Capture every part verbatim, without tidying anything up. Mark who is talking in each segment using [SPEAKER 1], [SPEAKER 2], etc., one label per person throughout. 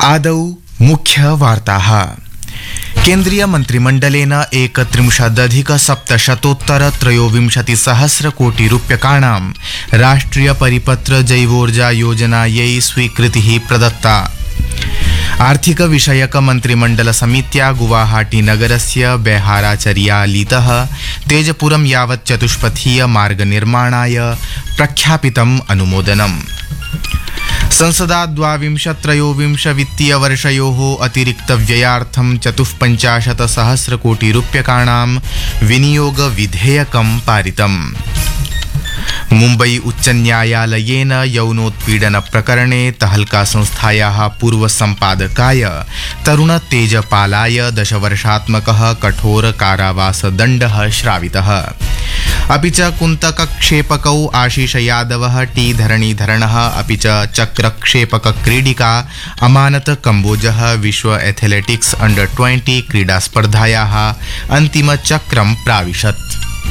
[SPEAKER 1] आदौ मुख्यवार्ताः। केन्द्रीय मन्त्रिमण्डलेन एकत्रिंशदधिक सप्तशतोत्तर त्रयोविंशतिसहस्र कोटि रूप्यकाणां राष्ट्रिय परिपत्र जैवोर्जा योजनायै स्वीकृतिः प्रदत्ता। आर्थिक विषयक मन्त्रिमण्डल समित्या गुवाहाटी नगरस्य बेहाराचर्यालीतः तेजपुरं यावत् चतुष्पथीय मार्गनिर्माणाय प्रख्यापितम् अनुमोदनम्। संसदा द्वाविंशत् त्रयोविंश वित्तीय वर्षयोः अतिरिक्त व्ययार्थं चतुःपञ्चाशत् सहस्र कोटि रूप्यकाणां विनियोग विधेयकं पारितम्। मुम्बई उच्चन्यायालयेन यौनोत्पीडन प्रकरणे तहल्का संस्थायाः पूर्व सम्पादकाय तरुण तेजपालाय दशवर्षात्मकः कठोर कारावासदण्डः श्रावितः। अपि च कुन्तकक्षेपकौ आशीष यादवः टी धरणीधरणः अपि च चक्रक्षेपक क्रीडिका अमानत कम्बोजः विश्व एथलेटिक्स अंडर ट्वेंटी क्रीडास्पर्धायाः अन्तिमचक्रं प्राविशत्।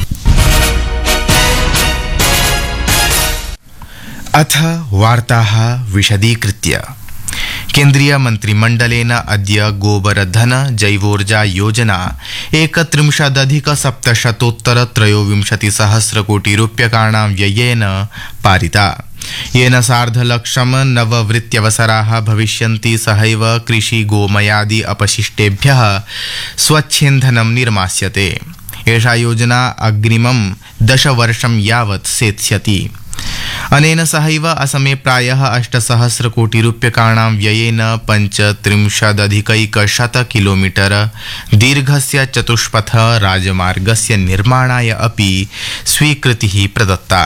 [SPEAKER 1] अथ वार्ताः विशदीकृत्य। केन्द्रीय मन्त्रिमण्डलेन अद्य गोबरधन जैवोर्जा योजना एकत्रिंशदधिक सप्तशतोत्तर त्रयोविंशतिसहस्र कोटि रूप्यकाणां व्ययेन पारिता, येन सार्धलक्षं नववृत्त्यवसराः भविष्यन्ति। सहैव कृषि गोमयादि अपशिष्टेभ्यः स्वच्छेन्धनं निर्मास्यते। एषा योजना अग्रिमं दशवर्षं यावत् सेत्स्यति। अनेन सहैव असमे प्रायः अष्टसहस्र कोटि रूप्यकाणां व्ययेन पञ्चत्रिंशदधिकैकशत किलोमीटर दीर्घस्य चतुष्पथ राजमार्गस्य निर्माणाय अपि स्वीकृतिः प्रदत्ता।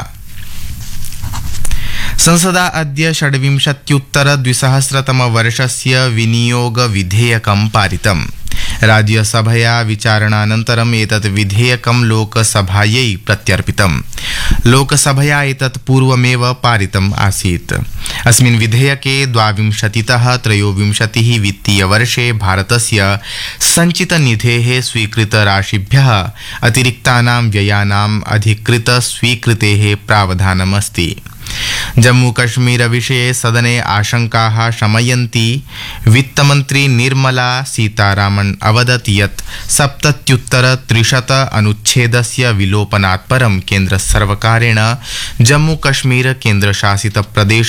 [SPEAKER 1] संसदा अद्य षड्विंशत्युत्तर द्विसहस्रतमवर्षस्य विनियोग विधेयकं पारितम्। राज्यसभया विचारणानन्तरम् एतत् विधेयकं लोकसभायै प्रत्यर्पितम्। लोकसभया एतत् पूर्वमेव पारितम् आसीत्। अस्मिन् विधेयके द्वाविंशतितः त्रयोविंशतिः वित्तीयवर्षे भारतस्य सञ्चितनिधेः स्वीकृतराशिभ्यः अतिरिक्तानां व्ययानाम् अधिकृत स्वीकृतेः प्रावधानमस्ति। जम्मूकश्मीर विषये सदने आशंकाः शमयन्ती वित्तमन्त्री निर्मला सीतारामन् अवदत् यत् सप्तत्युत्तर त्रिशत अनुच्छेदस्य विलोपनात् परं केन्द्रसर्वकारेण जम्मूकश्मीर केन्द्रशासित प्रदेश